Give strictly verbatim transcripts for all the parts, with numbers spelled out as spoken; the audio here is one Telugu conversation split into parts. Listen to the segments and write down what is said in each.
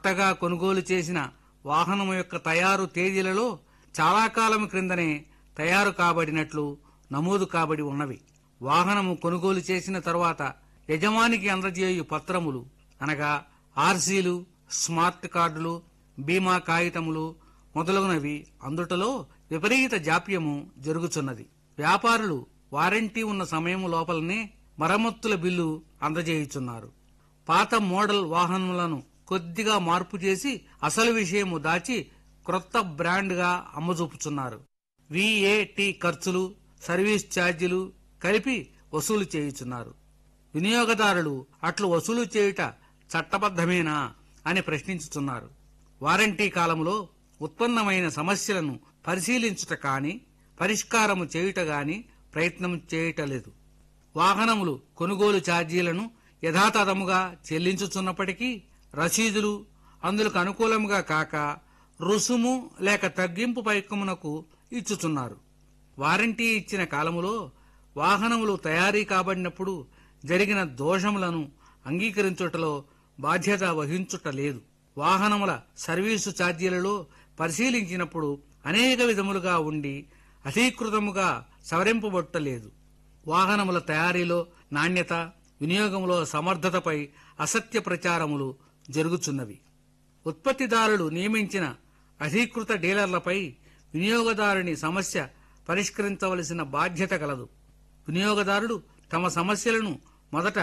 కొత్తగా కొనుగోలు చేసిన వాహనం యొక్క తయారు తేదీలలో చాలా కాలం క్రిందనే తయారు కాబడినట్లు నమోదు కాబడి ఉన్నవి. వాహనము కొనుగోలు చేసిన తరువాత యజమానికి అందజేయు పత్రములు అనగా ఆర్సీలు, స్మార్ట్ కార్డులు, బీమా కాగితములు మొదలగునవి అందుటలో విపరీత జాప్యము జరుగుచున్నది. వ్యాపారులు వారంటీ ఉన్న సమయము లోపలనే మరమ్మతుల బిల్లు అందజేయుచున్నారు. పాత మోడల్ వాహనములను కొద్దిగా మార్పు చేసి అసలు విషయము దాచి క్రొత్త బ్రాండ్గా అమ్మజూపుచున్నారు. విఏటి ఖర్చులు, సర్వీస్ ఛార్జీలు కలిపి వసూలు చేయుచున్నారు. వినియోగదారులు అట్లు వసూలు చేయుట చట్టబద్ధమేనా అని ప్రశ్నించుతున్నారు. వారంటీ కాలంలో ఉత్పన్నమైన సమస్యలను పరిశీలించుట కాని, పరిష్కారము చేయుట గాని ప్రయత్నం చేయటలేదు. వాహనములు కొనుగోలు ఛార్జీలను యథాతథముగా చెల్లించుచున్నప్పటికీ రసీదులు అందులకు అనుకూలముగా కాక రుసుము లేక తగ్గింపు పైకమునకు ఇచ్చుచున్నారు. వారంటీ ఇచ్చిన కాలములో వాహనములు తయారీ కాబడినప్పుడు జరిగిన దోషములను అంగీకరించుటలో బాధ్యత వహించుట లేదు. వాహనముల సర్వీసు ఛార్జీలలో పరిశీలించినప్పుడు అనేక విధములుగా ఉండి అధీకృతముగా సవరింపబట్టలేదు. వాహనముల తయారీలో నాణ్యత, వినియోగంలో సమర్థతపై అసత్య ప్రచారములు జరుగుచున్నవి. ఉత్పత్తిదారులు నియమించిన అధీకృత డీలర్లపై వినియోగదారుని సమస్య పరిష్కరించవలసిన బాధ్యత కలదు. వినియోగదారుడు తమ సమస్యలను మొదట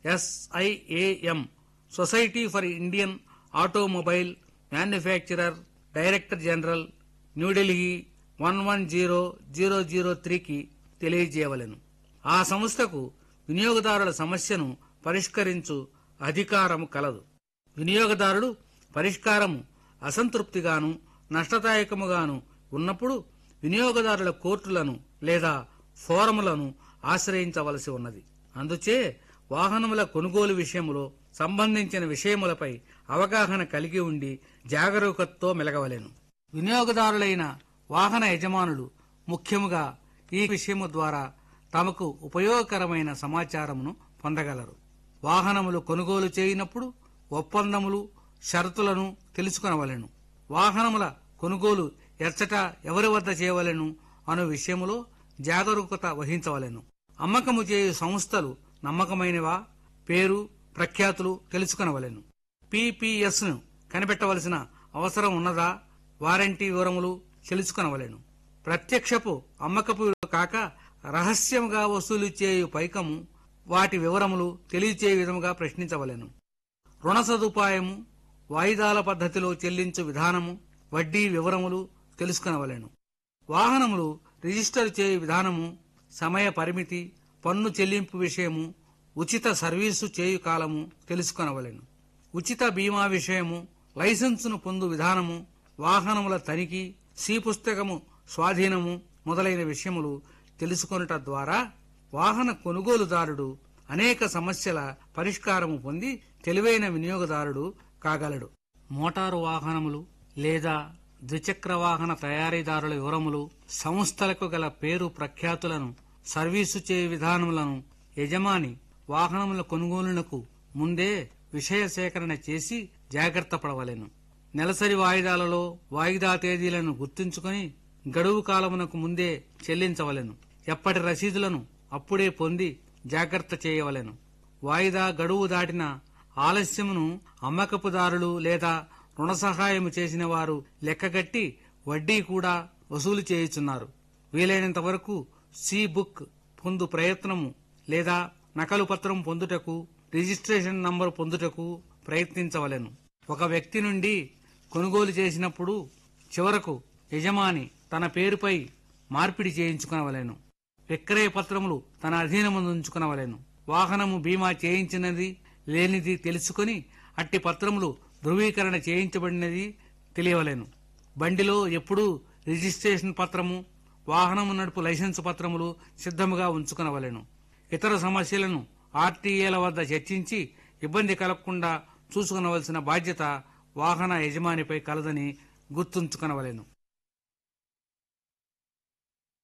SIAM society for Indian automobile manufacturer director general, New Delhi one one zero zero zero త్రీకి తెలియజేయవలెను. ఆ సంస్థకు వినియోగదారుల సమస్యను పరిష్కరించు అధికారము కలదు. వినియోగదారుడు పరిష్కారము అసంతృప్తిగాను నష్టదాయకముగాను ఉన్నప్పుడు వినియోగదారుల కోర్టులను లేదా ఫోరములను ఆశ్రయించవలసి ఉన్నది. అందుచే వాహనముల కొనుగోలు విషయములో సంబంధించిన విషయములపై అవగాహన కలిగి ఉండి జాగరూకతతో మెలగవలెను. వినియోగదారులైన వాహన యజమానులు ముఖ్యముగా ఈ విషయము ద్వారా తమకు ఉపయోగకరమైన సమాచారమును పొందగలరు. వాహనములు కొనుగోలు చేయనప్పుడు ఒప్పందములు, షరతులను తెలుసుకొనవలెను. వాహనముల కొనుగోలు ఎచ్చట ఎవరి వద్ద చేయవలెను అను విషయములో జాగరూకత వహించవలెను. అమ్మకము చేయు సంస్థలు నమ్మకమైనవా, పేరు ప్రఖ్యాతులు తెలుసుకొనవలెను. పిపిఎస్ ను కనిపెట్టవలసిన అవసరం ఉన్నదా, వారంటీ వివరములు తెలుసుకొనవలెను. ప్రత్యక్షపు అమ్మకపు కాక రహస్యముగా వసూలు చేయు పైకము వాటి వివరములు తెలియచేయ విధముగా ప్రశ్నించవలెను. రుణ సదుపాయము, వాయిదాల పద్ధతిలో చెల్లించు విధానము, వడ్డీ వివరములు తెలుసుకొనవలెను. వాహనములు రిజిస్టర్ చేయు విధానము, సమయ పరిమితి, పన్ను చెల్లింపు విషయము, ఉచిత సర్వీసు చేయు కాలము తెలుసుకొనవలెను. ఉచిత బీమా విషయము, లైసెన్సును పొందు విధానము, వాహనముల తనిఖీ, సి పుస్తకము స్వాధీనము మొదలైన విషయములు తెలుసుకొనుట ద్వారా వాహన కొనుగోలుదారుడు అనేక సమస్యల పరిష్కారము పొంది తెలివైన వినియోగదారుడు కాగలడు. మోటారు వాహనములు లేదా ద్విచక్ర వాహన తయారీదారుల వివరములు, సంస్థలకు గల పేరు ప్రఖ్యాతులను, సర్వీసు చేయు విధానములను యజమాని వాహనముల కొనుగోలునకు ముందే విషయ సేకరణ చేసి జాగ్రత్త పడవలెను. నెలసరి వాయిదాలలో వాయిదా తేదీలను గుర్తుంచుకొని గడువు కాలమునకు ముందే చెల్లించవలెను. ఎప్పటి రసీదులను అప్పుడే పొంది జాగ్రత్త చేయవలెను. వాయిదా గడువు దాటిన ఆలస్యమును అమ్మకపుదారులు లేదా రుణ సహాయము చేసిన వారు లెక్కగట్టి వడ్డీ కూడా వసూలు చేయుచున్నారు. వీలైనంత వరకు సి బుక్ పొందు ప్రయత్నము లేదా నకలు పత్రం పొందుటకు, రిజిస్ట్రేషన్ నంబరు పొందుటకు ప్రయత్నించవలెను. ఒక వ్యక్తి నుండి కొనుగోలు చేసినప్పుడు చివరకు యజమాని తన పేరుపై మార్పిడి చేయించుకొనవలెను. విక్రయ పత్రములు తన అధీనముందుంచుకొనవలెను. వాహనము బీమా చేయించినది లేనిది తెలుసుకొని అట్టి పత్రములు ధృవీకరణ చేయించబడినది తెలియవలెను. బండిలో ఎప్పుడూ రిజిస్ట్రేషన్ పత్రము, వాహనము నడుపు లైసెన్సు పత్రములు సిద్ధముగా ఉంచుకొనవలెను. ఇతర సమస్యలను ఆర్టీఏల వద్ద చర్చించి ఇబ్బంది కలగకుండా చూసుకొనవలసిన బాధ్యత వాహన యజమానిపై కలదని గుర్తుంచుకొనవలెను.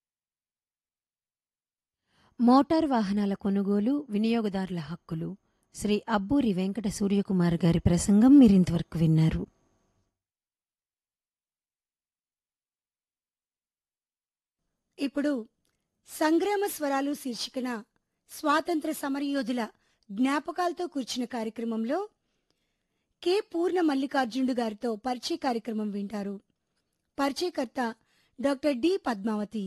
మోటార్ వాహనాల కొనుగోలు, వినియోగదారుల హక్కులు శ్రీ అబ్బూరి వెంకట సూర్యకుమార్ గారి ప్రసంగం మీరింతవరకు విన్నారు. ఇప్పుడు సంగ్రామ స్వరాలు శీర్షికన స్వాతంత్ర సమరయోధుల జ్ఞాపకాలతో కూర్చున్న కార్యక్రమంలో కె పూర్ణ మల్లికార్జునుడు గారితో పరిచయ కార్యక్రమం వింటారు. పరిచయకర్త డాక్టర్ డి పద్మావతి.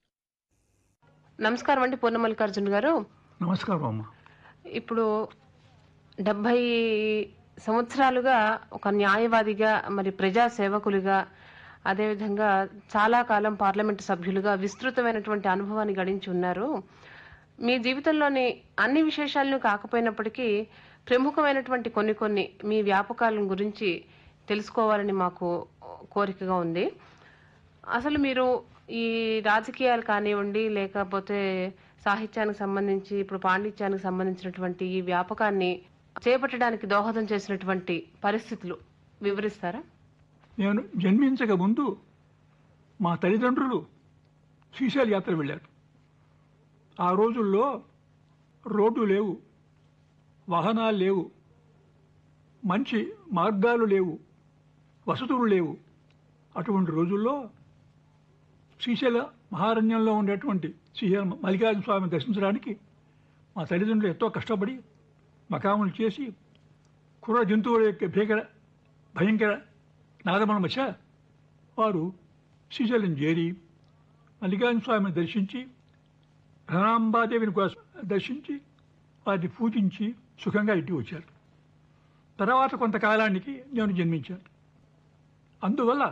నమస్కారం అండి పూర్ణ మల్లికార్జున గారు. నమస్కారం అమ్మా. ఇప్పుడు డెబ్బై సంవత్సరాలుగా ఒక న్యాయవాదిగా, మరి ప్రజా సేవకులుగా, అదేవిధంగా చాలా కాలం పార్లమెంటు సభ్యులుగా విస్తృతమైనటువంటి అనుభవాన్ని గడించి ఉన్నారు. మీ జీవితంలోని అన్ని విశేషాలను కాకపోయినప్పటికీ ప్రముఖమైనటువంటి కొన్ని కొన్ని మీ వ్యాపకాల గురించి తెలుసుకోవాలని మాకు కోరికగా ఉంది. అసలు మీరు ఈ రాజకీయాలు కానివ్వండి, లేకపోతే సాహిత్యానికి సంబంధించి, ఇప్పుడు పాండిత్యానికి సంబంధించినటువంటి ఈ వ్యాపకాన్ని చేపట్టడానికి దోహదం చేసినటువంటి పరిస్థితులు వివరిస్తారా? నేను జన్మించక ముందు మా తల్లిదండ్రులు శ్రీశైల యాత్ర వెళ్ళారు. ఆ రోజుల్లో రోడ్డు లేవు, వాహనాలు లేవు, మంచి మార్గాలు లేవు, వసతులు లేవు. అటువంటి రోజుల్లో శ్రీశైల మహారణ్యంలో ఉండేటువంటి శ్రీశైల మల్లికార్జున స్వామిని దర్శించడానికి మా తల్లిదండ్రులు ఎంతో కష్టపడి మకాములు చేసి క్రూర జంతువుల యొక్క భీకర భయంకర నాదమన మధ్య వారు శ్రీశైలం చేరి మల్లికార్జున స్వామిని దర్శించి భ్రమరాంబాదేవిని కూడా దర్శించి వారిని పూజించి సుఖంగా ఇంటికి వచ్చారు. తర్వాత కొంతకాలానికి నేను జన్మించాను. అందువల్ల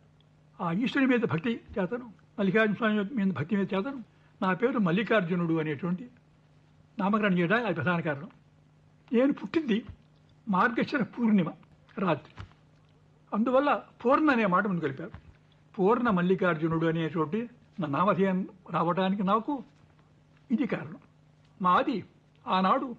ఆ ఈశ్వరుని మీద భక్తి చేతను, మల్లికార్జున స్వామి మీద భక్తి మీద చేతను నా పేరు మల్లికార్జునుడు అనేటువంటి నామకరణం చేయడానికి అది ప్రధాన కారణం. నేను పుట్టింది మార్గశిర పూర్ణిమ రాత్రి. అందువల్ల పూర్ణ అనే మాట ముందు కలిపారు. పూర్ణ మల్లికార్జునుడు అనేటువంటి నా నామధేయం రావడానికి నాకు ఇది కారణం. మాది ఆనాడు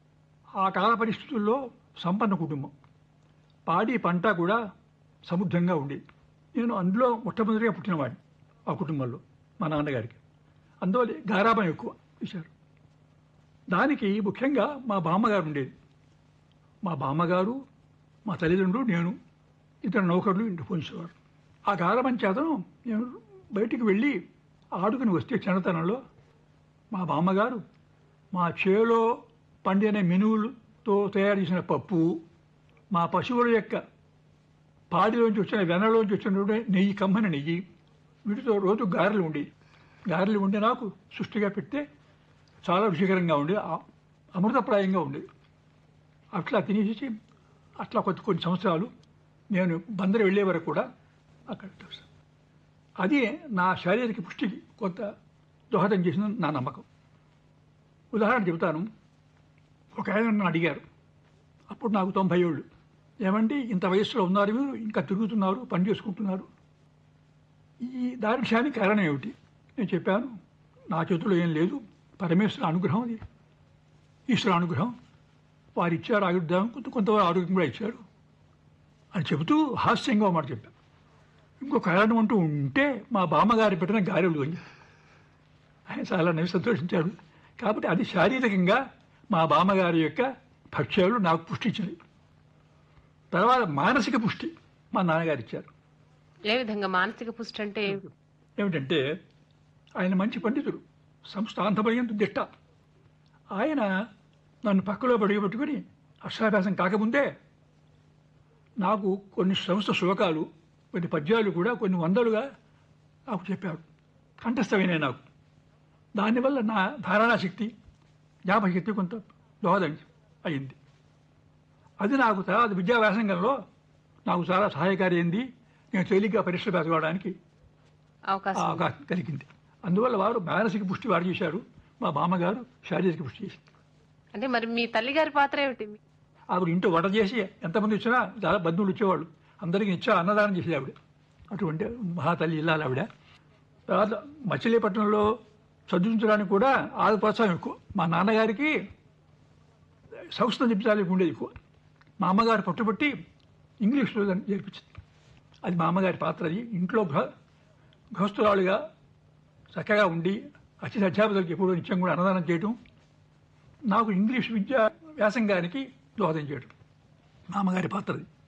ఆ కాల పరిస్థితుల్లో సంపన్న కుటుంబం. పాడి పంట కూడా సముద్రంగా ఉండేది. నేను అందులో మొట్టమొదటిగా పుట్టినవాడిని ఆ కుటుంబంలో, మా నాన్నగారికి. అందువల్ల గారాబం ఎక్కువ ఇచ్చారు. దానికి ముఖ్యంగా మా బామ్మగారు ఉండేది. మా బామ్మగారు, మా తల్లిదండ్రులు, నేను, ఇతర నౌకర్లు ఇంటి పోయించేవారు. ఆ గారాబం చేతను నేను బయటికి వెళ్ళి ఆడుకుని వస్తే చిన్నతనంలో మా బామ్మగారు మా చేలో పండిన మినువులతో తయారు చేసిన పప్పు, మా పశువుల యొక్క పాడిలోంచి వచ్చిన వెనలోంచి వచ్చిన నెయ్యి, కమ్మని నెయ్యి, వీటితో రోజు గారెలు ఉండేవి. గారెలు ఉండి నాకు సృష్టిగా పెడితే చాలా రుచికరంగా ఉండి అమృతప్రాయంగా ఉండేది. అట్లా తినేసి అట్లా కొద్ది కొన్ని సంవత్సరాలు నేను బందరు వెళ్ళే వరకు కూడా అక్కడ. అది నా శారీరక పుష్టికి కొంత దోహదం చేసిన నా నమ్మకం. ఉదాహరణ చెబుతాను. ఒక ఆయన నన్ను అడిగారు, అప్పుడు నాకు తొంభై ఏళ్ళు, ఏమండి ఇంత వయస్సులో ఉన్నారు మీరు, ఇంకా తిరుగుతున్నారు, పని చేసుకుంటున్నారు, ఈ దారిక్షానికి కారణం ఏమిటి? నేను చెప్పాను, నా చేతిలో ఏం లేదు, పరమేశ్వర అనుగ్రహం, అది ఈశ్వర అనుగ్రహం. వారు ఇచ్చారు ఆయుర్దాయం, కొంత కొంతవరకు ఆరోగ్యం కూడా ఇచ్చారు అని చెబుతూ హాస్యంగా మాట చెప్పాను. ఇంకో కారణం అంటూ ఉంటే మా బామ్మగారి పెట్టిన గారెలు అని ఆయన చాలా నవ్వి సంతోషించాడు. కాబట్టి అది శారీరకంగా మా బామ్మగారి యొక్క భక్ష్యాలు నాకు పుష్టి ఇచ్చినాయి. తర్వాత మానసిక పుష్టి మా నాన్నగారు ఇచ్చారు. ఏ విధంగా మానసిక పుష్టి అంటే? ఏమిటంటే ఆయన మంచి పండితుడు, సంస్థాంతపర్యంత దిట్ట. ఆయన నన్ను పక్కలో పడిగబెట్టుకుని అక్షరాభ్యాసం కాకముందే నాకు కొన్ని సంస్థ శ్లోకాలు, కొన్ని పద్యాలు కూడా కొన్ని వందలుగా నాకు చెప్పాడు, కంఠస్థమైనాయి నాకు. దానివల్ల నా ధారణాశక్తి, జ్ఞాపకశక్తి కొంత దోహదం అయింది. అది నాకు తర్వాత విద్యా వ్యాసంగంలో నాకు చాలా సహాయకారి అయింది. నేను తేలిగ్గా పరీక్షలు పెరగడానికి అవకాశం కలిగింది. అందువల్ల వారు మానసిక పుష్టి వారు చేశారు, మా బామ్మగారు శారీరక పుష్టి చేసింది. అంటే మరి మీ తల్లిగారి పాత్ర ఏమిటి? ఆవిడ ఇంట్లో వంట చేసి ఎంతమంది వచ్చినా చాలా బంధువులు వచ్చేవాళ్ళు, అందరికీ ఇచ్చా అన్నదానం చేసేది ఆవిడ. అటువంటి మహాతల్లి ఇల్లాలి ఆవిడ. తర్వాత మచిలీపట్నంలో చదివించడానికి కూడా ఆది ప్రోత్సాహం ఎక్కువ. మా నాన్నగారికి సంస్కృతం చెప్పించాలి ఉండేది ఎక్కువ. మా అమ్మగారు పట్టుబట్టి ఇంగ్లీష్లో నేర్పించింది. అది మా అమ్మగారి పాత్ర. అది ఇంట్లో గృహ గృహస్థురాలుగా చక్కగా ఉండి అతి అధ్యాపకులకి ఎప్పుడూ నిత్యం కూడా అన్నదానం చేయటం. నాకు ఇంగ్లీష్ విద్య వ్యాసంగానికి దోహదం చేయడం మామగారి పాత్రది.